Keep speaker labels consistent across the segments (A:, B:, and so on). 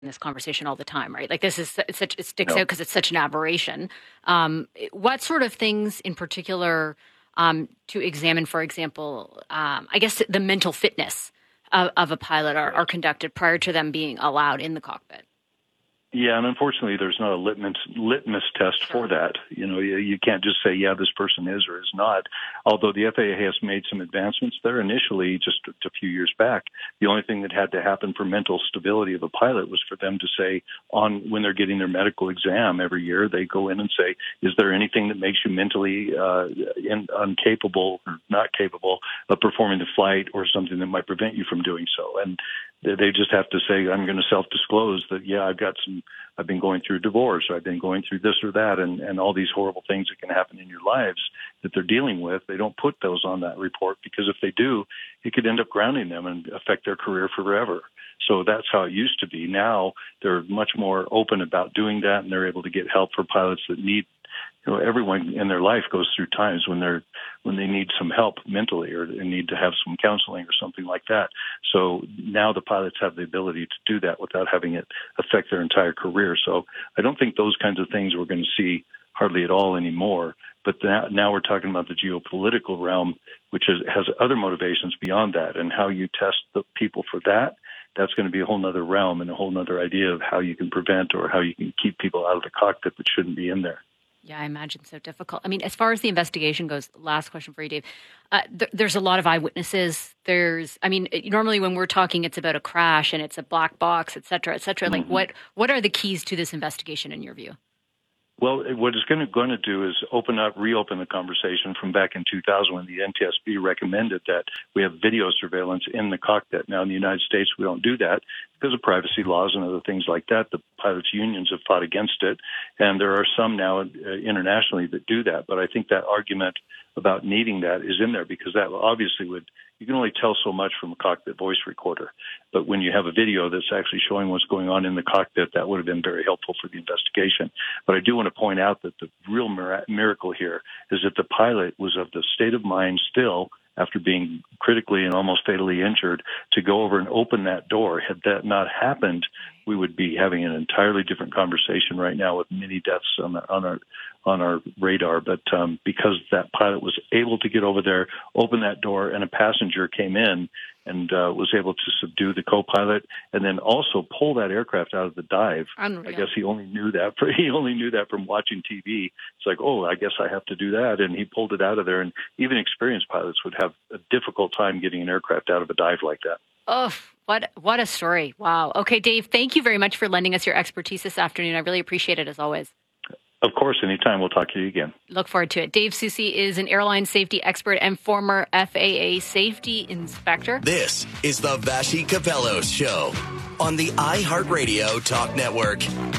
A: this conversation all the time, right? Like this is it sticks
B: No.
A: out because it's such an aberration. What sort of things in particular to examine, for example, I guess the mental fitness of a pilot are conducted prior to them being allowed in the cockpit?
B: Yeah, and unfortunately, there's not a litmus test for that. You can't just say, yeah, this person is or is not. Although the FAA has made some advancements there initially, just a few years back, the only thing that had to happen for mental stability of a pilot was for them to say, when they're getting their medical exam every year, they go in and say, is there anything that makes you mentally incapable or not capable of performing the flight, or something that might prevent you from doing so? And they just have to say, I'm going to self-disclose that, yeah, I've been going through a divorce, or I've been going through this or that, and all these horrible things that can happen in your lives that they're dealing with. They don't put those on that report, because if they do, it could end up grounding them and affect their career forever. So that's how it used to be. Now they're much more open about doing that, and they're able to get help for pilots that need. Everyone in their life goes through times when they need some help mentally, or they need to have some counseling or something like that. So now the pilots have the ability to do that without having it affect their entire career. So I don't think those kinds of things we're going to see hardly at all anymore. But now we're talking about the geopolitical realm, which has other motivations beyond that, and how you test the people for that. That's going to be a whole other realm and a whole other idea of how you can prevent or how you can keep people out of the cockpit that shouldn't be in there.
A: Yeah, I imagine so difficult. I mean, as far as the investigation goes, last question for you, Dave. There's a lot of eyewitnesses. Normally when we're talking, it's about a crash and it's a black box, et cetera, et cetera.
B: Mm-hmm.
A: Like, what are the keys to this investigation in your view?
B: Well, what it's going to do is reopen the conversation from back in 2000 when the NTSB recommended that we have video surveillance in the cockpit. Now, in the United States, we don't do that because of privacy laws and other things like that. The pilots' unions have fought against it, and there are some now internationally that do that. But I think that argument about needing that is in there, because that obviously you can only tell so much from a cockpit voice recorder. But when you have a video that's actually showing what's going on in the cockpit, that would have been very helpful for the investigation. But I do want to point out that the real miracle here is that the pilot was of the state of mind still, after being critically and almost fatally injured, to go over and open that door. Had that not happened, we would be having an entirely different conversation right now with many deaths on our radar. But because that pilot was able to get over there, open that door, and a passenger came in and was able to subdue the co-pilot, and then also pull that aircraft out of the dive.
A: Unreal.
B: I guess he only knew that from watching TV. It's like, oh, I guess I have to do that, and he pulled it out of there. And even experienced pilots would have a difficult time getting an aircraft out of a dive like that.
A: Oh, what a story! Wow. Okay, Dave, thank you very much for lending us your expertise this afternoon. I really appreciate it, as always.
B: Of course, anytime. We'll talk to you again.
A: Look forward to it. Dave Soucy is an airline safety expert and former FAA safety inspector.
C: This is the Vassy Kapelos Show on the iHeartRadio Talk Network.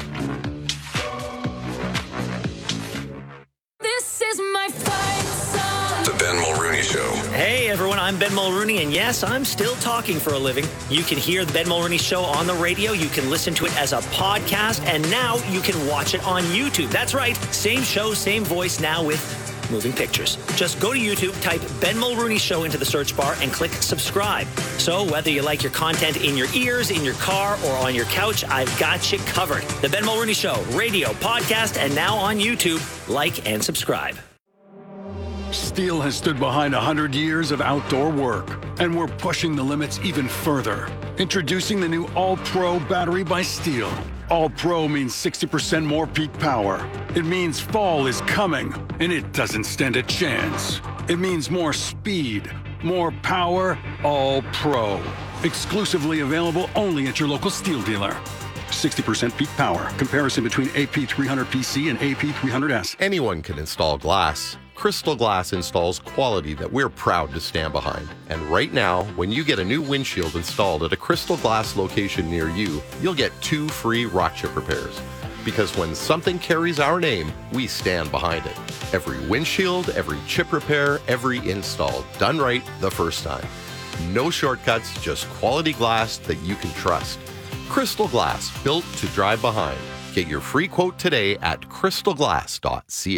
D: This is my fight song.
E: The Ben Mulrooney Show.
F: Hey everyone, I'm Ben Mulrooney, and yes, I'm still talking for a living. You can hear the Ben Mulrooney Show on the radio, you can listen to it as a podcast, and now you can watch it on YouTube. That's right, same show, same voice, now with moving pictures. Just go to YouTube, type Ben Mulrooney Show into the search bar, and click subscribe. So whether you like your content in your ears, in your car, or on your couch, I've got you covered. The Ben Mulrooney Show, radio, podcast, and now on YouTube. Like and subscribe.
G: Steel has stood behind 100 years of outdoor work, and we're pushing the limits even further. Introducing the new All-Pro battery by Steel. All-Pro means 60% more peak power. It means fall is coming, and it doesn't stand a chance. It means more speed, more power, All-Pro. Exclusively available only at your local Steel dealer. 60% peak power. Comparison between AP300PC and AP300S.
H: Anyone can install glass. Crystal Glass installs quality that we're proud to stand behind. And right now, when you get a new windshield installed at a Crystal Glass location near you, you'll get 2 free rock chip repairs. Because when something carries our name, we stand behind it. Every windshield, every chip repair, every install, done right the first time. No shortcuts, just quality glass that you can trust. Crystal Glass, built to drive behind. Get your free quote today at crystalglass.ca.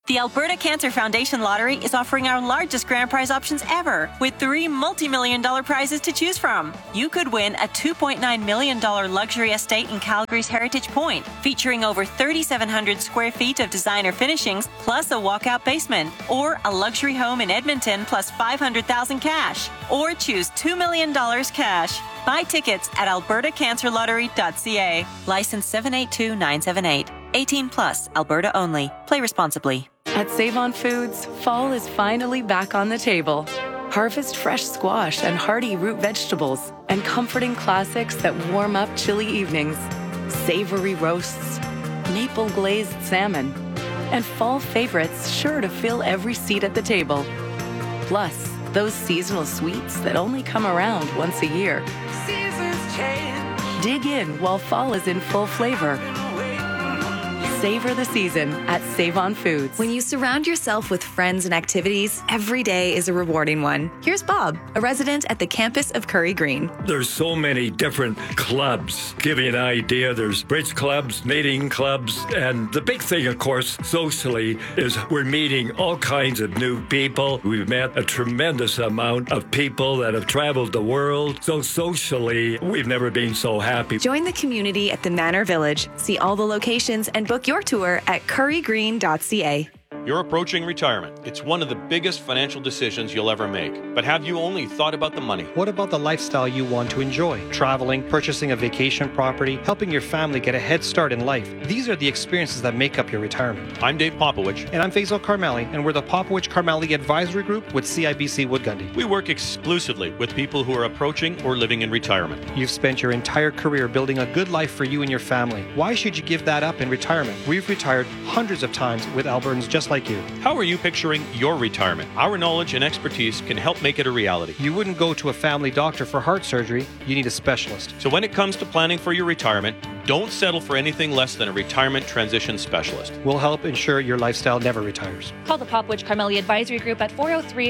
E: The Alberta Cancer Foundation Lottery is offering our largest grand prize options ever, with 3 multi-million-dollar prizes to choose from. You could win a $2.9 million luxury estate in Calgary's Heritage Point, featuring over 3,700 square feet of designer finishings, plus a walkout basement, or a luxury home in Edmonton, plus $500,000 cash, or choose $2 million cash. Buy tickets at albertacancerlottery.ca. License 782978. 18 plus, Alberta only. Play responsibly.
I: At Save-On Foods, fall is finally back on the table. Harvest fresh squash and hearty root vegetables and comforting classics that warm up chilly evenings. Savory roasts, maple glazed salmon, and fall favorites sure to fill every seat at the table. Plus, those seasonal sweets that only come around once a year. Seasons change. Dig in while fall is in full flavor. Savor the season at Save-On Foods.
J: When you surround yourself with friends and activities, every day is a rewarding one. Here's Bob, a resident at the campus of Curry Green.
K: There's so many different clubs. Give you an idea, there's bridge clubs, knitting clubs, and the big thing, of course, socially, is we're meeting all kinds of new people. We've met a tremendous amount of people that have traveled the world. So socially, we've never been so happy.
J: Join the community at the Manor Village. See all the locations and book your tour at currygreen.ca.
L: You're approaching retirement. It's one of the biggest financial decisions you'll ever make. But have you only thought about the money?
M: What about the lifestyle you want to enjoy? Traveling, purchasing a vacation property, helping your family get a head start in life. These are the experiences that make up your retirement.
L: I'm Dave Popowich.
M: And I'm Faisal Karmali, and we're the Popowich Karmali Advisory Group with CIBC Wood Gundy.
L: We work exclusively with people who are approaching or living in retirement.
M: You've spent your entire career building a good life for you and your family. Why should you give that up in retirement? We've retired hundreds of times with Albertans just like you.
L: How are you picturing your retirement? Our knowledge and expertise can help make it a reality.
M: You wouldn't go to a family doctor for heart surgery. You need a specialist.
L: So when it comes to planning for your retirement, don't settle for anything less than a retirement transition specialist.
M: We'll help ensure your lifestyle never retires.
N: Call the Popowich Karmali Advisory Group at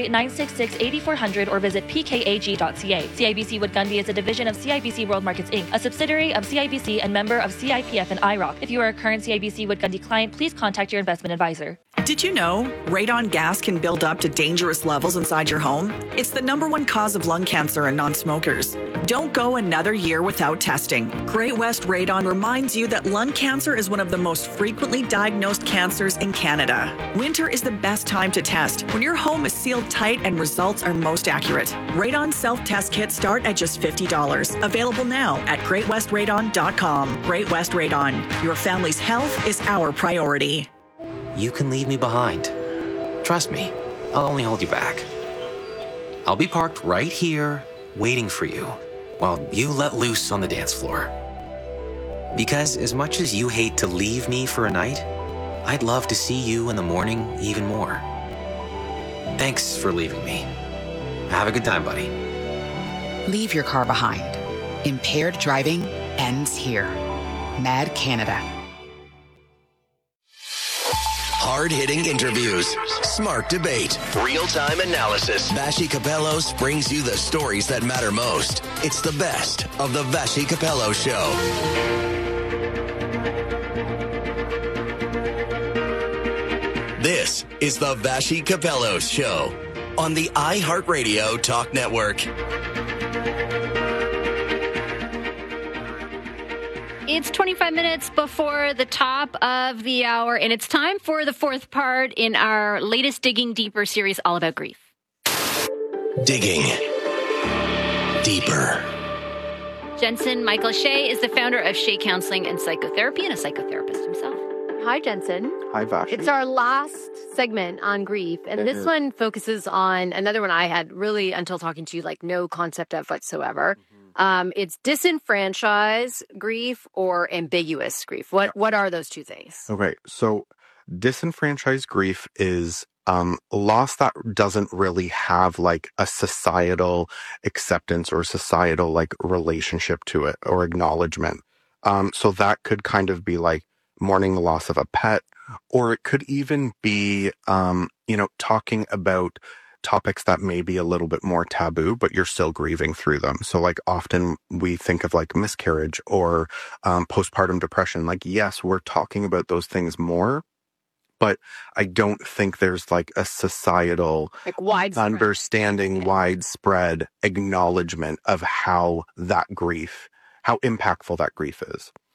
N: 403-966-8400 or visit pkag.ca. CIBC Wood Gundy is a division of CIBC World Markets Inc., a subsidiary of CIBC and member of CIPF and IROC. If you are a current CIBC Wood Gundy client, please contact your investment advisor.
O: Did you know radon gas can build up to dangerous levels inside your home? It's the #1 cause of lung cancer in non-smokers. Don't go another year without testing. Great West Radon reminds you that lung cancer is one of the most frequently diagnosed cancers in Canada. Winter is the best time to test, when your home is sealed tight and results are most accurate. Radon self-test kits start at just $50. Available now at greatwestradon.com. Great West Radon. Your family's health is our priority.
P: You can leave me behind. Trust me, I'll only hold you back. I'll be parked right here, waiting for you, while you let loose on the dance floor. Because as much as you hate to leave me for a night, I'd love to see you in the morning even more. Thanks for leaving me. Have a good time, buddy.
Q: Leave your car behind. Impaired driving ends here. MAD Canada.
C: Hard-hitting interviews, smart debate, real-time analysis. Vassy Kapelos brings you the stories that matter most. It's the best of the Vassy Kapelos Show. This is the Vassy Kapelos Show on the iHeartRadio Talk Network.
A: It's 25 minutes before the top of the hour, and it's time for the fourth part in our latest Digging Deeper series all about grief.
C: Digging Deeper.
A: Jensen Michael Shea is the founder of Shea Counseling and Psychotherapy and a psychotherapist himself.
R: Hi, Jensen.
S: Hi, Vash.
R: It's our last segment on grief, and this one focuses on another one I had really, until talking to you, like no concept of whatsoever. It's disenfranchised grief or ambiguous grief. What are those two things?
S: Okay, so disenfranchised grief is loss that doesn't really have like a societal acceptance or societal like relationship to it or acknowledgement. So that could kind of be like mourning the loss of a pet, or it could even be, talking about topics that may be a little bit more taboo, but you're still grieving through them. So like often we think of like miscarriage or postpartum depression. Like, yes, we're talking about those things more, but I don't think there's like a societal
R: widespread
S: understanding, widespread acknowledgement of how impactful that grief is.